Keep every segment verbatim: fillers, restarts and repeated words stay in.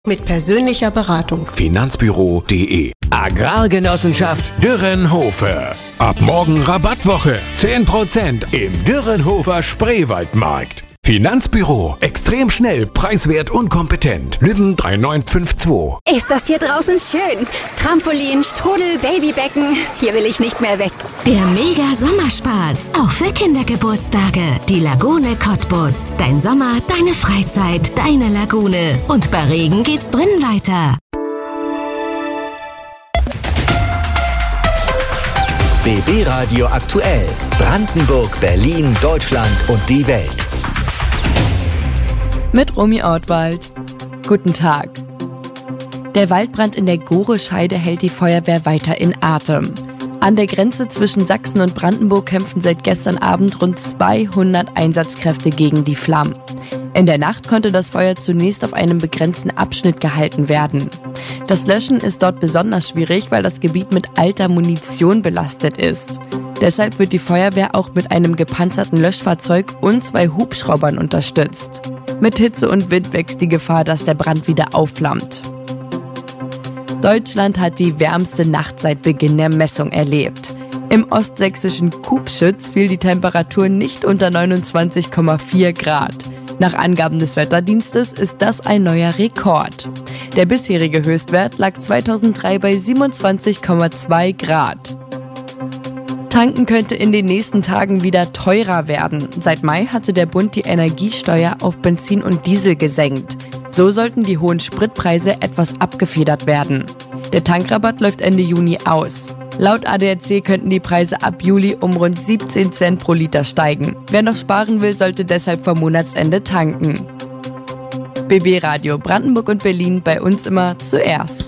Mit persönlicher Beratung. Finanzbüro punkt de. Agrargenossenschaft Dürrenhofer. Ab morgen Rabattwoche. zehn Prozent im Dürrenhofer Spreewaldmarkt. Finanzbüro. Extrem schnell, preiswert und kompetent. Lübben drei neun fünf zwei. Ist das hier draußen schön? Trampolin, Strudel, Babybecken. Hier will ich nicht mehr weg. Der Mega-Sommerspaß. Auch für Kindergeburtstage. Die Lagune Cottbus. Dein Sommer, deine Freizeit, deine Lagune. Und bei Regen geht's drinnen weiter. B B Radio aktuell. Brandenburg, Berlin, Deutschland und die Welt. Mit Romy Ortwald. Guten Tag. Der Waldbrand in der Gorescheide hält die Feuerwehr weiter in Atem. An der Grenze zwischen Sachsen und Brandenburg kämpfen seit gestern Abend rund zweihundert Einsatzkräfte gegen die Flammen. In der Nacht konnte das Feuer zunächst auf einem begrenzten Abschnitt gehalten werden. Das Löschen ist dort besonders schwierig, weil das Gebiet mit alter Munition belastet ist. Deshalb wird die Feuerwehr auch mit einem gepanzerten Löschfahrzeug und zwei Hubschraubern unterstützt. Mit Hitze und Wind wächst die Gefahr, dass der Brand wieder aufflammt. Deutschland hat die wärmste Nacht seit Beginn der Messung erlebt. Im ostsächsischen Kubschütz fiel die Temperatur nicht unter neunundzwanzig Komma vier Grad. Nach Angaben des Wetterdienstes ist das ein neuer Rekord. Der bisherige Höchstwert lag zweitausenddrei bei siebenundzwanzig Komma zwei Grad. Tanken könnte in den nächsten Tagen wieder teurer werden. Seit Mai hatte der Bund die Energiesteuer auf Benzin und Diesel gesenkt. So sollten die hohen Spritpreise etwas abgefedert werden. Der Tankrabatt läuft Ende Juni aus. Laut A D A C könnten die Preise ab Juli um rund siebzehn Cent pro Liter steigen. Wer noch sparen will, sollte deshalb vor Monatsende tanken. B B Radio Brandenburg und Berlin, bei uns immer zuerst.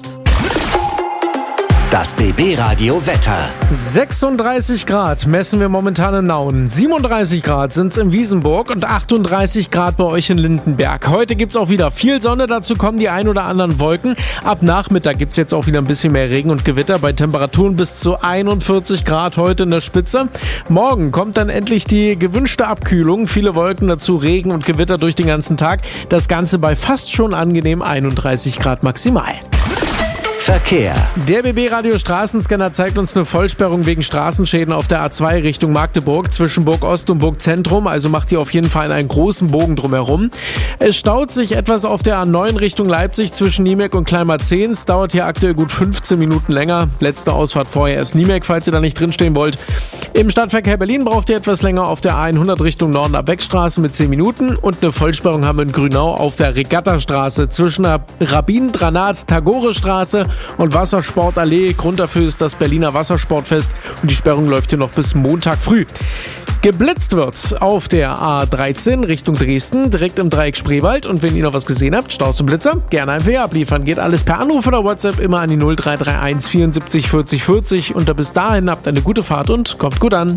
Das B B Radio Wetter. sechsunddreißig Grad messen wir momentan in Nauen. siebenunddreißig Grad sind es in Wiesenburg und achtunddreißig Grad bei euch in Lindenberg. Heute gibt es auch wieder viel Sonne, dazu kommen die ein oder anderen Wolken. Ab Nachmittag gibt es jetzt auch wieder ein bisschen mehr Regen und Gewitter bei Temperaturen bis zu einundvierzig Grad heute in der Spitze. Morgen kommt dann endlich die gewünschte Abkühlung. Viele Wolken, dazu Regen und Gewitter durch den ganzen Tag. Das Ganze bei fast schon angenehm einunddreißig Grad maximal. Verkehr. Der B B Radio Straßenscanner zeigt uns eine Vollsperrung wegen Straßenschäden auf der A zwei Richtung Magdeburg zwischen Burg Ost und Burg Zentrum, also macht ihr auf jeden Fall einen großen Bogen drumherum. Es staut sich etwas auf der A neun Richtung Leipzig zwischen Niemek und Kleinmarzehns, dauert hier aktuell gut fünfzehn Minuten länger. Letzte Ausfahrt vorher ist Niemek, falls ihr da nicht drinstehen wollt. Im Stadtverkehr Berlin braucht ihr etwas länger auf der A hundert Richtung Norden ab Beckstraße mit zehn Minuten und eine Vollsperrung haben wir in Grünau auf der Regattastraße zwischen der Rabin-Dranat-Tagore-Straße und Wassersportallee. Grund dafür ist das Berliner Wassersportfest und die Sperrung läuft hier noch bis Montag früh. Geblitzt wird auf der A dreizehn Richtung Dresden, direkt im Dreieck Spreewald. Und wenn ihr noch was gesehen habt, Staus und Blitzer, gerne ein P R abliefern. Geht alles per Anruf oder WhatsApp immer an die null drei drei eins vierundsiebzig vierzig vierzig. Und bis dahin habt eine gute Fahrt und kommt gut an.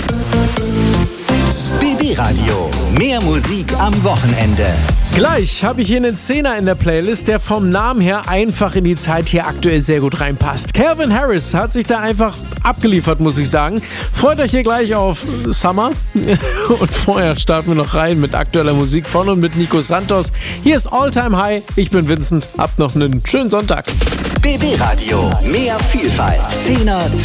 B B Radio. Mehr Musik am Wochenende. Gleich habe ich hier einen Zehner in der Playlist, der vom Namen her einfach in die Zeit hier aktuell sehr gut reinpasst. Calvin Harris hat sich da einfach abgeliefert, muss ich sagen. Freut euch hier gleich auf Summer. Und vorher starten wir noch rein mit aktueller Musik von und mit Nico Santos. Hier ist All Time High. Ich bin Vincent. Habt noch einen schönen Sonntag. B B Radio. Mehr Vielfalt. Zehner,